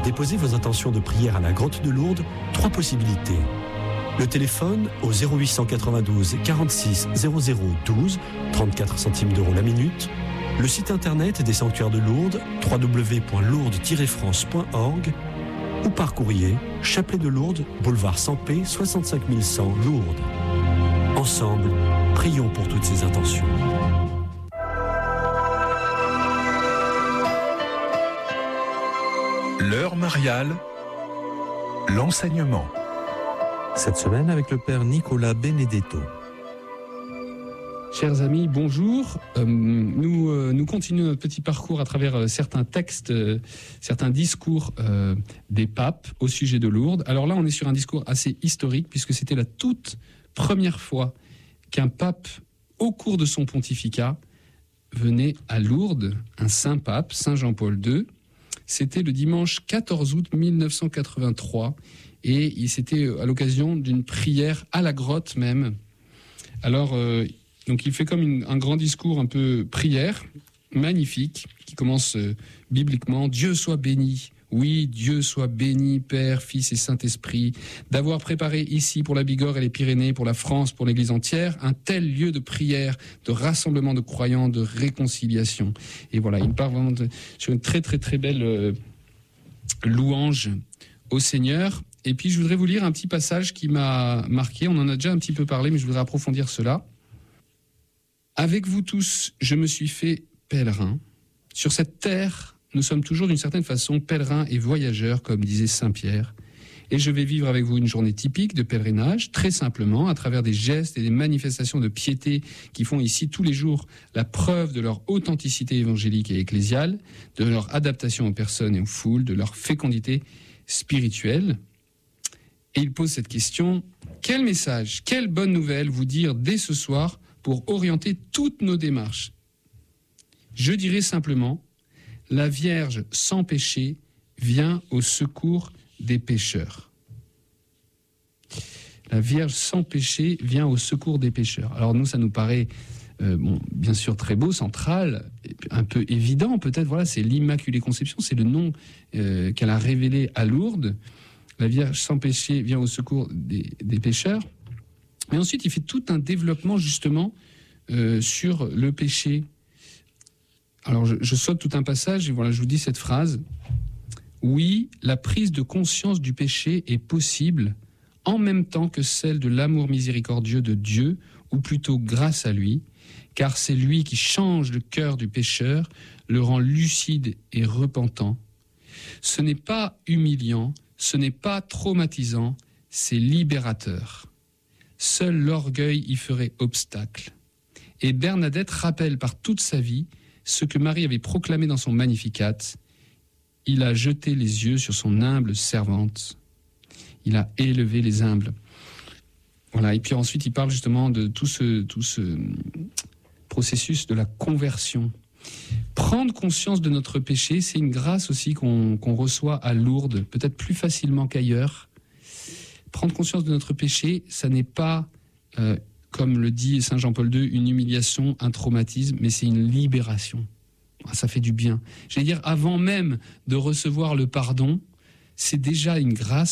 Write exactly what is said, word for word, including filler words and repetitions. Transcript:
déposer vos intentions de prière à la grotte de Lourdes, trois possibilités. Le téléphone au zéro huit cent quatre-vingt-douze quarante-six zéro zéro douze, trente-quatre centimes d'euros la minute. Le site internet des sanctuaires de Lourdes, w w w point lourdes tiret france point org, ou par courrier, Chapelet de Lourdes, boulevard Sampé, soixante-cinq mille cent, Lourdes. Ensemble, prions pour toutes ces intentions. L'heure mariale, l'enseignement. Cette semaine avec le Père Nicolas Benedetto. Chers amis, bonjour. Euh, nous, euh, nous continuons notre petit parcours à travers euh, certains textes, euh, certains discours euh, des papes au sujet de Lourdes. Alors là, on est sur un discours assez historique puisque c'était la toute première fois qu'un pape, au cours de son pontificat, venait à Lourdes, un saint pape, Saint Jean-Paul deux. C'était le dimanche quatorze août mille neuf cent quatre-vingt-trois et c'était à l'occasion d'une prière à la grotte même. Alors, euh, donc il fait comme une, un grand discours un peu prière, magnifique, qui commence euh, bibliquement. Dieu soit béni, oui, Dieu soit béni, Père, Fils et Saint-Esprit, d'avoir préparé ici pour la Bigorre et les Pyrénées, pour la France, pour l'Église entière, un tel lieu de prière, de rassemblement de croyants, de réconciliation. Et voilà, il part vraiment de, sur une très très très belle euh, louange au Seigneur. Et puis je voudrais vous lire un petit passage qui m'a marqué, on en a déjà un petit peu parlé, mais je voudrais approfondir cela. Avec vous tous, je me suis fait pèlerin. Sur cette terre, nous sommes toujours d'une certaine façon pèlerins et voyageurs, comme disait Saint Pierre. Et je vais vivre avec vous une journée typique de pèlerinage, très simplement, à travers des gestes et des manifestations de piété qui font ici tous les jours la preuve de leur authenticité évangélique et ecclésiale, de leur adaptation aux personnes et aux foules, de leur fécondité spirituelle. Et il pose cette question, quel message, quelle bonne nouvelle vous dire dès ce soir pour orienter toutes nos démarches? Je dirais simplement, la Vierge sans péché vient au secours des pécheurs. La Vierge sans péché vient au secours des pécheurs. Alors nous, ça nous paraît, euh, bon, bien sûr très beau, central, un peu évident peut-être, voilà, c'est l'Immaculée Conception, c'est le nom euh, qu'elle a révélé à Lourdes. La Vierge sans péché vient au secours des, des pécheurs. Mais ensuite, il fait tout un développement justement euh, sur le péché. Alors, je, je saute tout un passage et voilà, je vous dis cette phrase. Oui, la prise de conscience du péché est possible en même temps que celle de l'amour miséricordieux de Dieu, ou plutôt grâce à lui, car c'est lui qui change le cœur du pécheur, le rend lucide et repentant. Ce n'est pas humiliant, ce n'est pas traumatisant, c'est libérateur. Seul l'orgueil y ferait obstacle. Et Bernadette rappelle par toute sa vie ce que Marie avait proclamé dans son Magnificat. Il a jeté les yeux sur son humble servante. Il a élevé les humbles. Voilà. Et puis ensuite, il parle justement de tout ce, tout ce processus de la conversion. Prendre conscience de notre péché, c'est une grâce aussi qu'on, qu'on reçoit à Lourdes, peut-être plus facilement qu'ailleurs. Prendre conscience de notre péché, ça n'est pas, euh, comme le dit Saint Jean-Paul deux, une humiliation, un traumatisme, mais c'est une libération. Ça fait du bien. J'allais dire, avant même de recevoir le pardon, c'est déjà une grâce